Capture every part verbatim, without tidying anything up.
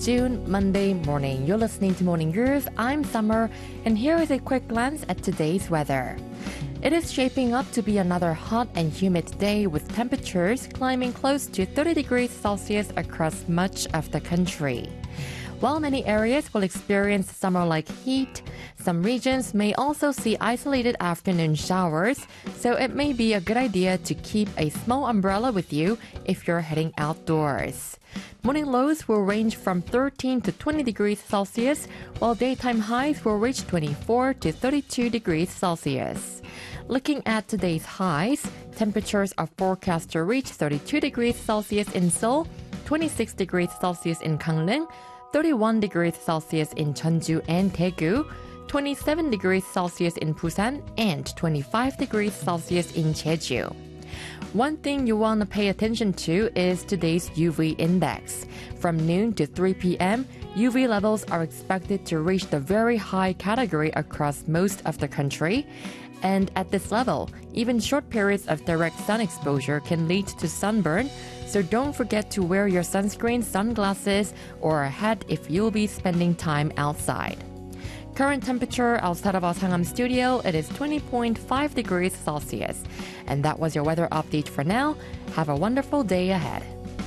June, Monday morning. You're listening to Morning Groove. I'm Summer, and here is a quick glance at today's weather. It is shaping up to be another hot and humid day with temperatures climbing close to thirty degrees Celsius across much of the country. While many areas will experience summer-like heat, some regions may also see isolated afternoon showers, so it may be a good idea to keep a small umbrella with you if you're heading outdoors. Morning lows will range from thirteen to twenty degrees Celsius, while daytime highs will reach twenty-four to thirty-two degrees Celsius. Looking at today's highs, temperatures are forecast to reach thirty-two degrees Celsius in Seoul, twenty-six degrees Celsius in Gangneung, thirty-one degrees Celsius in Jeonju and Daegu, twenty-seven degrees Celsius in Busan, and twenty-five degrees Celsius in Jeju. One thing you want to pay attention to is today's U V index. From noon to three p.m., U V levels are expected to reach the very high category across most of the country. And at this level, even short periods of direct sun exposure can lead to sunburn, so don't forget to wear your sunscreen, sunglasses, or a hat if you'll be spending time outside. Current temperature outside of our Sangam studio, it is twenty point five degrees Celsius. And that was your weather update for now. Have a wonderful day ahead.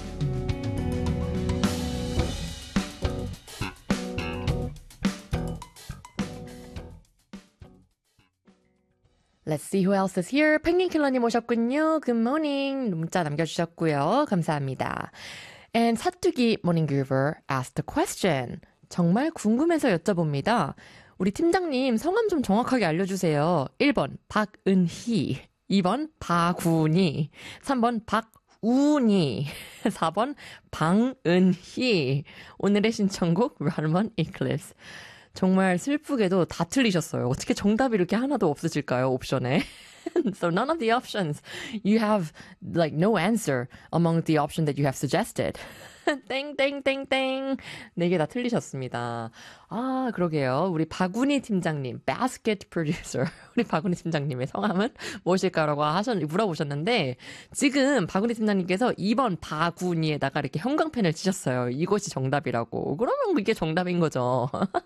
Let's see who else is here. 펭귄킬러님 오셨군요. Good morning. 문자 남겨주셨고요. 감사합니다. And 사투기 Morning Groover asked a question. 정말 궁금해서 여쭤봅니다. 우리 팀장님 성함 좀 정확하게 알려주세요. 일 번 박은희, 이 번 바구니, 삼 번 박우니, 사 번 방은희. 오늘의 신청곡 Runman Eclipse. 정말 슬프게도 다 틀리셨어요. 어떻게 정답이 이렇게 하나도 없으실까요? 옵션에. So none of the options. You have like no answer among the option that you have suggested. 땡땡땡땡. 네 개 다 틀리셨습니다. 아, 그러게요. 우리 바구니 팀장님, basket producer. 우리 바구니 팀장님의 성함은 무엇일까라고 하셨, 물어보셨는데, 지금 바구니 팀장님께서 이 번 바구니에다가 이렇게 형광펜을 치셨어요. 이것이 정답이라고. 그러면 이게 정답인 거죠.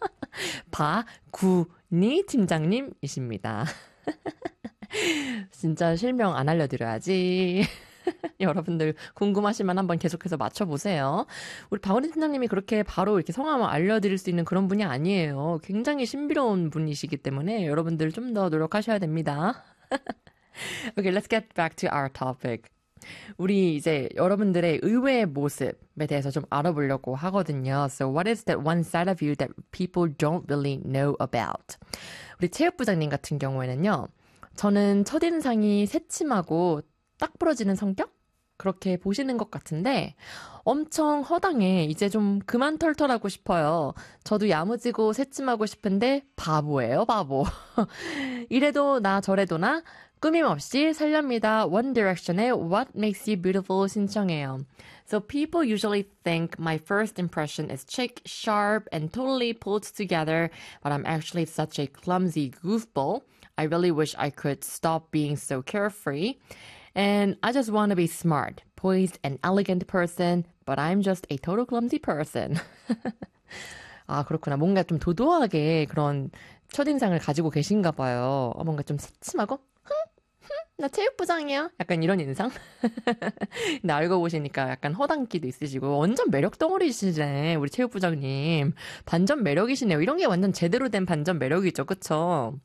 바구니 팀장님이십니다. 진짜 실명 안 알려드려야지. 여러분들 궁금하시면 한번 계속해서 맞춰보세요. 우리 박원희 팀장님이 그렇게 바로 이렇게 성함을 알려드릴 수 있는 그런 분이 아니에요. 굉장히 신비로운 분이시기 때문에 여러분들 좀 더 노력하셔야 됩니다. Okay, let's get back to our topic. 우리 이제 여러분들의 의외의 모습에 대해서 좀 알아보려고 하거든요. So what is that one side of you that people don't really know about? 우리 체육부장님 같은 경우에는요. 저는 첫인상이 새침하고 딱 부러지는 성격? 그렇게 보시는 것 같은데 엄청 허당해. 이제 좀 그만 털털하고 싶어요. 저도 야무지고 새침하고 싶은데 바보예요, 바보. 이래도 나 저래도 나 꾸밈 없이 살렵니다. One Direction의 What Makes You Beautiful 신청해요. So people usually think my first impression is chic, sharp, and totally pulled together, but I'm actually such a clumsy goofball. I really wish I could stop being so carefree. And I just want to be smart, poised, and elegant person, but I'm just a total clumsy person. 아, 그렇구나. 뭔가 좀 도도하게 그런 첫인상을 가지고 계신가 봐요. 어, 뭔가 좀 새침하고, 흥, 흥, 나 체육부장이야. 약간 이런 인상? 근데 알고 보시니까 약간 허당기도 있으시고, 완전 매력 덩어리시네, 우리 체육부장님. 반전 매력이시네요. 이런 게 완전 제대로 된 반전 매력이죠, 그쵸?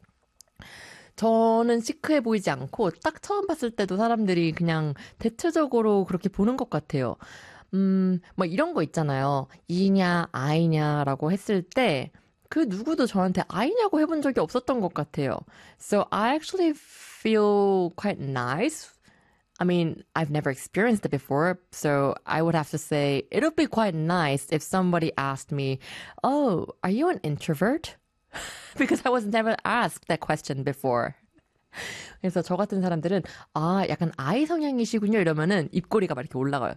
저는 시크해 보이지 않고 딱 처음 봤을 때도 사람들이 그냥 대체적으로 그렇게 보는 것 같아요. 음, 뭐 이런 거 있잖아요. 이냐 아이냐라고 했을 때 그 누구도 저한테 아이냐고 해본 적이 없었던 것 같아요. So I actually feel quite nice. I mean, I've never experienced it before, so I would have to say it would be quite nice if somebody asked me, "Oh, are you an introvert?" Because I was never asked that question before. 그래서 저 같은 사람들은 아, 약간 아이 성향이시군요 이러면은 입꼬리가 막 이렇게 올라가요.